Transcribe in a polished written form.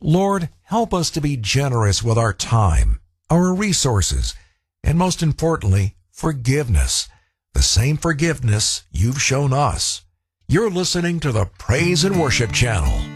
Lord, help us to be generous with our time, our resources, and most importantly, forgiveness. The same forgiveness you've shown us. You're listening to the Praise and Worship Channel.